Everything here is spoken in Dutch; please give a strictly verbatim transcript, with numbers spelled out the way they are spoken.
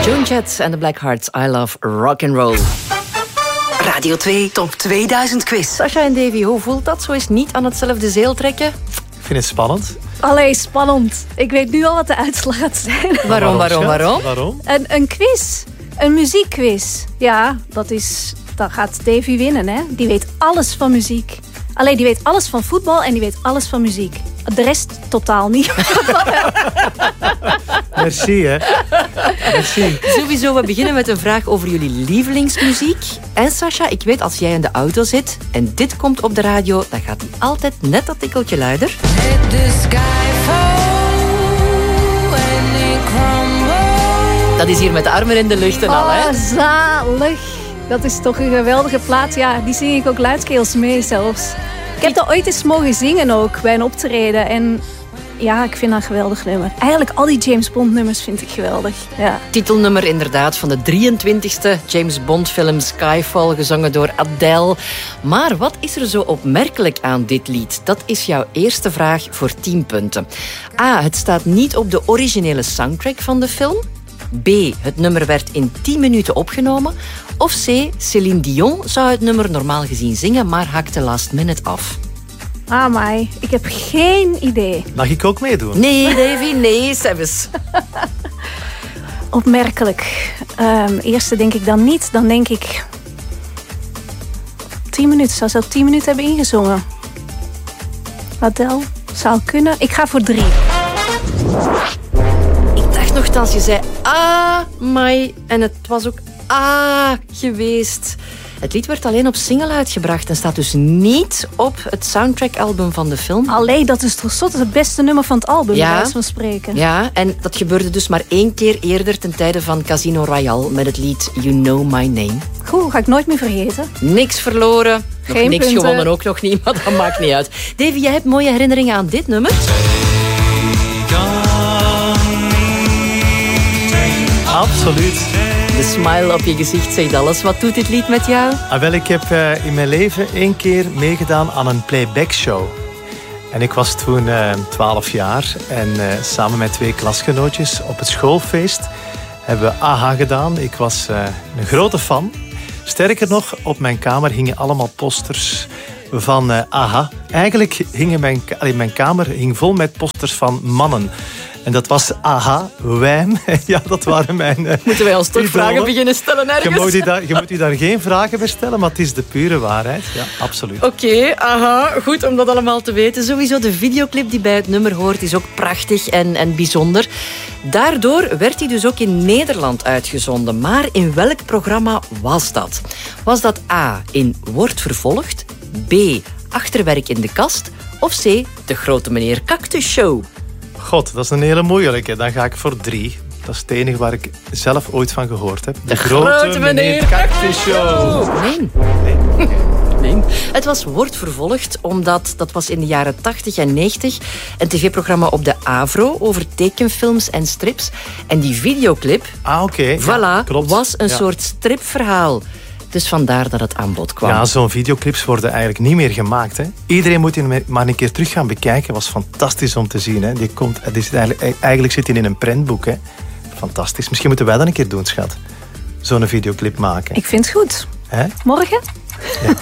Joan Jett en de Black Hearts, I Love Rock and Roll. Radio twee Top tweeduizend Quiz. Sascha en Davy, hoe voelt dat? Zo is niet aan hetzelfde zeel trekken? Ik vind het spannend. Allee, spannend. Ik weet nu al wat de uitslag gaat zijn. Waarom, waarom, waarom? Waarom? Een, een quiz. Een muziekquiz. Ja, dat is... Dan gaat Davy winnen, hè. Die weet alles van muziek. Allee, die weet alles van voetbal en die weet alles van muziek. De rest totaal niet. Merci, hè. Merci. Sowieso, we beginnen met een vraag over jullie lievelingsmuziek. En Sascha, ik weet als jij in de auto zit en dit komt op de radio, dan gaat die altijd net dat tikkeltje luider. Dat is hier met de armen in de lucht en al, hè? Oh, zalig. Dat is toch een geweldige plaat. Ja, die zing ik ook luidkeels mee zelfs. Ik heb dat ooit eens mogen zingen ook bij een optreden. En ja, ik vind dat een geweldig nummer. Eigenlijk al die James Bond nummers vind ik geweldig. Ja. Titelnummer inderdaad van de drieëntwintigste James Bond film Skyfall, gezongen door Adele. Maar wat is er zo opmerkelijk aan dit lied? Dat is jouw eerste vraag voor tien punten. A. Het staat niet op de originele soundtrack van de film. B. Het nummer werd in tien minuten opgenomen. Of C. Céline Dion zou het nummer normaal gezien zingen, maar hakte last minute af. Amai, ik heb geen idee. Mag ik ook meedoen? Nee, Davy, nee, Sebes. Opmerkelijk. Um, eerste denk ik dan niet. Dan denk ik... tien minuten. Zou ze al tien minuten hebben ingezongen? Adele? Zou kunnen. Ik ga voor drie. Nochtans, je zei ah, mai, en het was ook ah geweest. Het lied werd alleen op single uitgebracht en staat dus niet op het soundtrack-album van de film. Allee, dat is toch zot? Dat is het beste nummer van het album, ja, bij wijze van spreken. Ja, en dat gebeurde dus maar één keer eerder ten tijde van Casino Royale met het lied You Know My Name. Goed, ga ik nooit meer vergeten. Niks verloren, nog Geen niks punten. gewonnen ook nog niet, maar dat maakt niet uit. Davy, jij hebt mooie herinneringen aan dit nummer? Absoluut. De smile op je gezicht zegt alles. Wat doet dit lied met jou? Ah, wel, ik heb uh, in mijn leven één keer meegedaan aan een playback show. En ik was toen uh, twaalf jaar en uh, samen met twee klasgenootjes op het schoolfeest hebben we AHA gedaan. Ik was uh, een grote fan. Sterker nog, op mijn kamer hingen allemaal posters van uh, AHA. Eigenlijk hing mijn, allee, mijn kamer hing vol met posters van mannen. En dat was AHA, Wham. Ja, dat waren mijn... Uh, Moeten wij ons toch idolen. vragen beginnen stellen ergens? Je moet, u daar, je moet u daar geen vragen bij stellen, maar het is de pure waarheid. Ja, absoluut. Oké, okay, aha, goed om dat allemaal te weten. Sowieso de videoclip die bij het nummer hoort is ook prachtig en, en bijzonder. Daardoor werd hij dus ook in Nederland uitgezonden. Maar in welk programma was dat? Was dat A, in Wordt Vervolgd, B, Achterwerk in de Kast of C, De Grote Meneer Cactus Show? God, dat is een hele moeilijke. Dan ga ik voor drie. Dat is het enige waar ik zelf ooit van gehoord heb. De, De Grote, grote Meneer Cactus Show. Nee. Nee. Nee. Het was Wordt Vervolgd, omdat dat was in de jaren tachtig en negentig een tv-programma op de Avro over tekenfilms en strips. En die videoclip, ah, okay. voilà, ja, klopt. was een ja. soort stripverhaal. Dus vandaar dat het aan bod kwam. Ja, zo'n videoclips worden eigenlijk niet meer gemaakt. Hè. Iedereen moet die maar een keer terug gaan bekijken. Het was fantastisch om te zien. Hè. Die komt, het is eigenlijk, eigenlijk zit hij in een prentboek. Hè. Fantastisch. Misschien moeten wij dat een keer doen, schat. Zo'n videoclip maken. Ik vind het goed. Hè? Morgen? Ja.